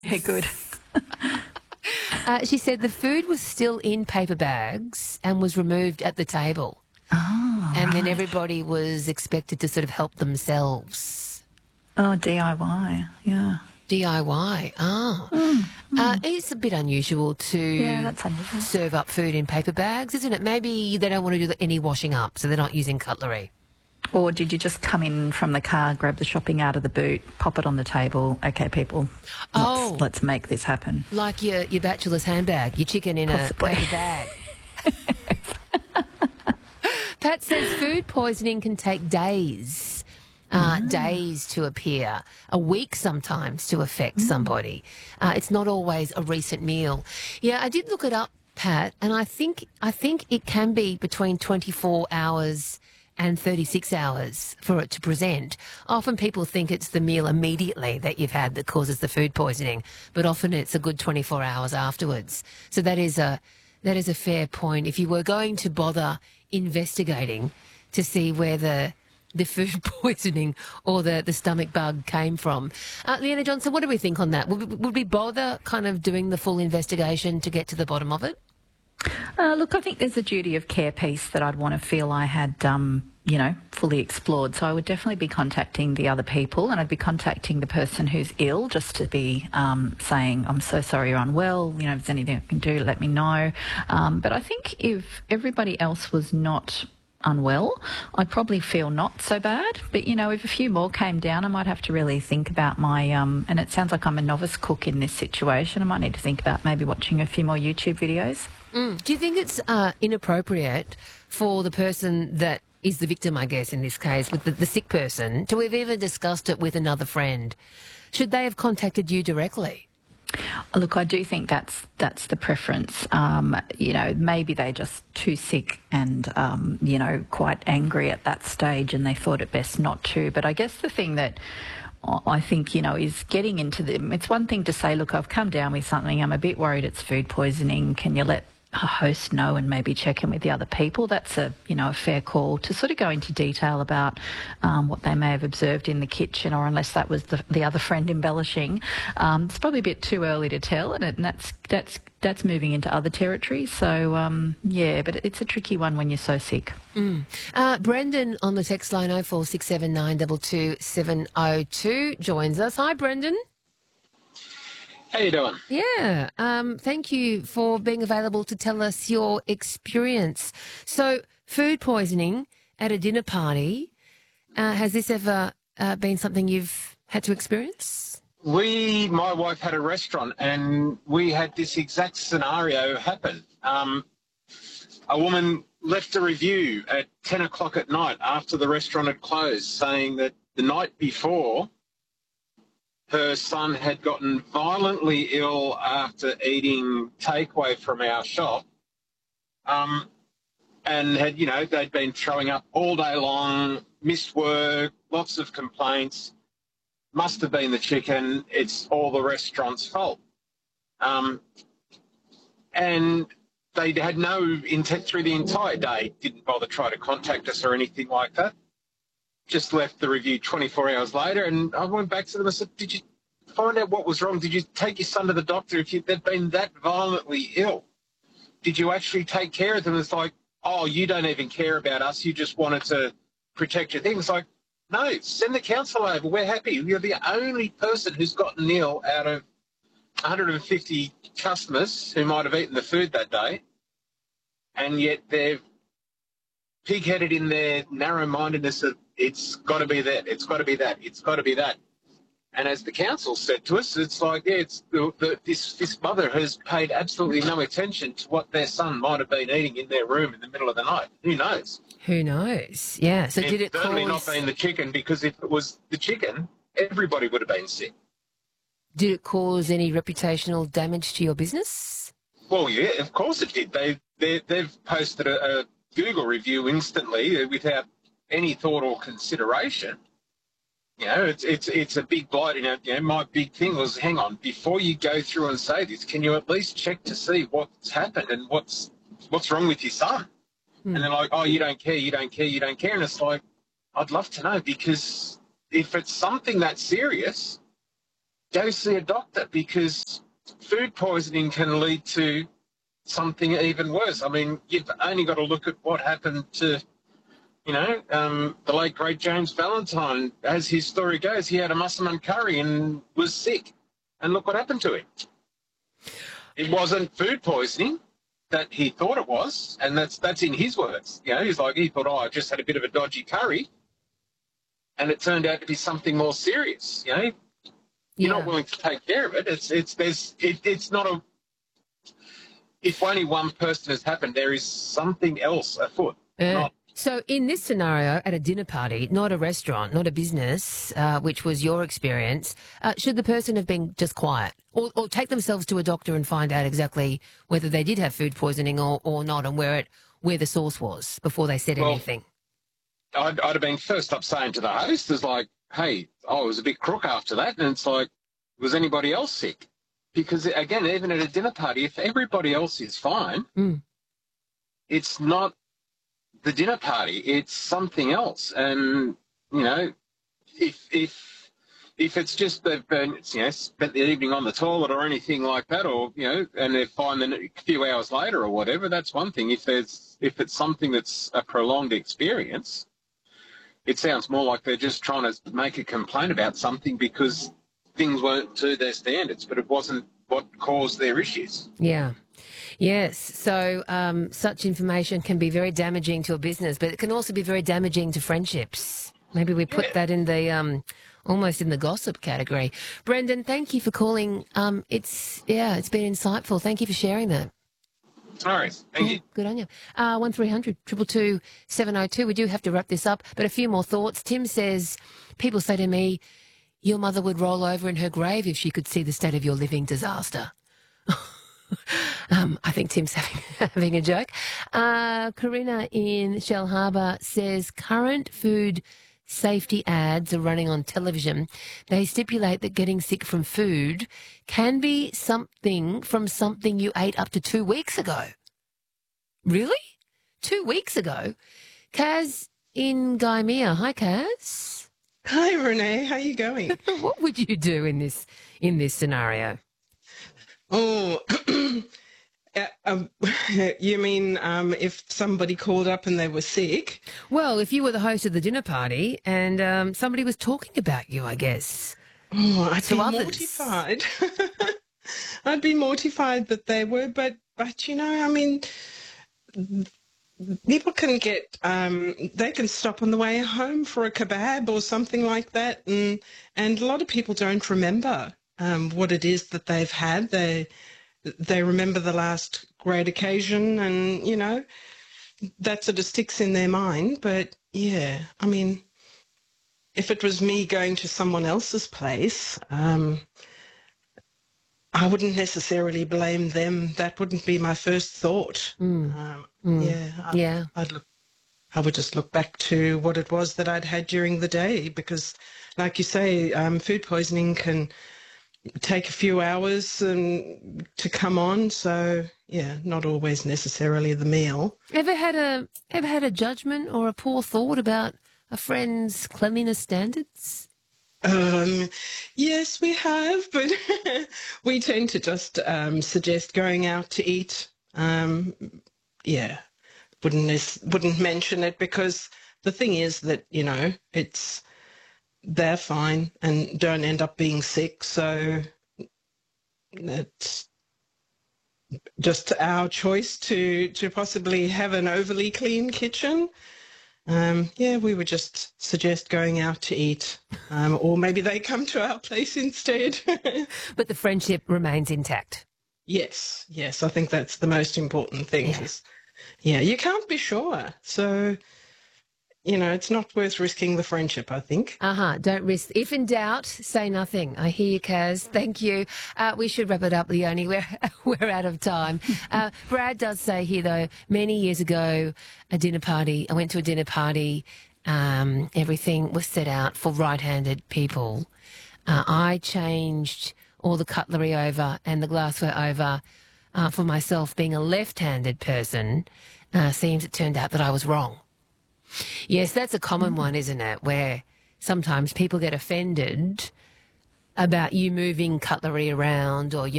Yeah, good. She said the food was still in paper bags and was removed at the table. Oh, And then right. everybody was expected to sort of help themselves. Oh, DIY. Yeah. DIY. It's a bit unusual Yeah, to that's unusual. serve up food in paper bags, isn't it? Maybe they don't want to do any washing up, so they're not using cutlery. Or did you just come in from the car, grab the shopping out of the boot, pop it on the table? Okay, people, Oh, let's make this happen. like your bachelor's handbag, your chicken in a Possibly. paper bag. Pat says food poisoning can take days. Days to appear, a week sometimes to affect somebody. It's not always a recent meal. Yeah, I did look it up, Pat, and I think it can be between 24 hours and 36 hours for it to present. Often people think it's the meal immediately that you've had that causes the food poisoning, but often it's a good 24 hours afterwards. So that is a fair point. If you were going to bother investigating to see where the food poisoning or the stomach bug came from. Leanna Johnson, what do we think on that? Would we bother kind of doing the full investigation to get to the bottom of it? Look, I think there's a duty of care piece that I'd want to feel I had, fully explored. So I would definitely be contacting the other people, and I'd be contacting the person who's ill just to be saying, I'm so sorry you're unwell, if there's anything I can do, let me know. But I think if everybody else was not unwell, I'd probably feel not so bad. But, if a few more came down, I might have to really think about my, and it sounds like I'm a novice cook in this situation. I might need to think about maybe watching a few more YouTube videos. Do you think it's inappropriate for the person that is the victim, I guess, in this case, with the sick person, to have even discussed it with another friend? Should they have contacted you directly? Look, I do think that's the preference. Maybe they're just too sick and, quite angry at that stage and they thought it best not to. But I guess the thing that I think, is getting into them. It's one thing to say, look, I've come down with something. I'm a bit worried it's food poisoning. Can you let a host know and maybe check in with the other people? That's a fair call. To sort of go into detail about what they may have observed in the kitchen, or unless that was the other friend embellishing, it's probably a bit too early to tell, and that's moving into other territory. So but it's a tricky one when you're so sick. Brendan on the text line 0467922702 joins us. Hi, Brendan. How you doing? Yeah, thank you for being available to tell us your experience. So, food poisoning at a dinner party, has this ever been something you've had to experience? My wife had a restaurant and we had this exact scenario happen. A woman left a review at 10 o'clock at night after the restaurant had closed, saying that the night before her son had gotten violently ill after eating takeaway from our shop, and they'd been throwing up all day long, missed work, lots of complaints. Must have been the chicken. It's all the restaurant's fault. And they had no intent through the entire day, didn't bother try to contact us or anything like that. Just left the review 24 hours later, and I went back to them and said, did you find out what was wrong? Did you take your son to the doctor if they'd been that violently ill? Did you actually take care of them? It's like, oh, you don't even care about us. You just wanted to protect your things. Like, no, send the council over. We're happy. You're the only person who's gotten ill out of 150 customers who might have eaten the food that day, and yet they're pig-headed in their narrow-mindedness of it's got to be that, it's got to be that, it's got to be that. And as the council said to us, it's like, yeah, this mother has paid absolutely no attention to what their son might have been eating in their room in the middle of the night. Who knows? Who knows? Yeah. So did it certainly cause... not been the chicken, because if it was the chicken, everybody would have been sick. Did it cause any reputational damage to your business? Well, yeah, of course it did. They've posted a Google review instantly without any thought or consideration. It's a big blight. My big thing was, hang on, before you go through and say this, can you at least check to see what's happened and what's wrong with your son? And they're like, oh, you don't care, you don't care, you don't care. And it's like, I'd love to know, because if it's something that serious, go see a doctor, because food poisoning can lead to something even worse. I mean, you've only got to look at what happened to, the late, great James Valentine. As his story goes, he had a massaman curry and was sick. And look what happened to him. It wasn't food poisoning that he thought it was, and that's in his words. He thought, I just had a bit of a dodgy curry, and it turned out to be something more serious. You're not willing to take care of it. It's not a. If only one person has happened, there is something else afoot. So in this scenario, at a dinner party, not a restaurant, not a business, which was your experience, should the person have been just quiet or take themselves to a doctor and find out exactly whether they did have food poisoning or not, and where the source was before they said anything? I'd have been first up saying to the host, is like, hey, I was a bit crook after that. And it's like, was anybody else sick? Because, again, even at a dinner party, if everybody else is fine, it's not the dinner party, it's something else. And, if it's just they've been, spent the evening on the toilet or anything like that, or, and they're fine then a few hours later or whatever, that's one thing. If it's something that's a prolonged experience, it sounds more like they're just trying to make a complaint about something because things weren't to their standards, but it wasn't what caused their issues. Yeah. Yes. So such information can be very damaging to a business, but it can also be very damaging to friendships. Maybe we put that in the almost in the gossip category. Brendan, thank you for calling. It's been insightful. Thank you for sharing that. All right. Thank you. Good on you. 1300 222 702. We do have to wrap this up, but a few more thoughts. Tim says, people say to me, your mother would roll over in her grave if she could see the state of your living disaster. I think Tim's having a joke. Karina in Shell Harbour says, current food safety ads are running on television. They stipulate that getting sick from food can be something you ate up to 2 weeks ago. Really? 2 weeks ago? Kaz in Gaimea. Hi, Kaz. Hi, Renee. How are you going? What would you do in this scenario? Oh, you mean if somebody called up and they were sick? Well, if you were the host of the dinner party and somebody was talking about you, I guess. Oh, I'd be mortified. I'd be mortified that they were, but I mean, people can get, they can stop on the way home for a kebab or something like that, and a lot of people don't remember what it is that they've had. They remember the last great occasion, and that sort of sticks in their mind. But yeah, I mean, if it was me going to someone else's place, I wouldn't necessarily blame them. That wouldn't be my first thought. I would just look back to what it was that I'd had during the day, because, like you say, food poisoning can take a few hours to come on. So yeah, not always necessarily the meal. Ever had a judgment or a poor thought about a friend's cleanliness standards? Yes, we have, but we tend to just suggest going out to eat. Wouldn't mention it, because the thing is that they're fine and don't end up being sick. So it's just our choice to possibly have an overly clean kitchen. We would just suggest going out to eat, or maybe they come to our place instead. But the friendship remains intact. Yes, I think that's the most important thing. Yeah, you can't be sure. So, it's not worth risking the friendship, I think. Don't risk. If in doubt, say nothing. I hear you, Kaz. Thank you. We should wrap it up, Leonie. We're out of time. Brad does say here, though, many years ago, I went to a dinner party. Everything was set out for right-handed people. I changed all the cutlery over and the glassware over for myself, being a left-handed person. It turned out that I was wrong. Yes, that's a common one, isn't it? Where sometimes people get offended about you moving cutlery around or you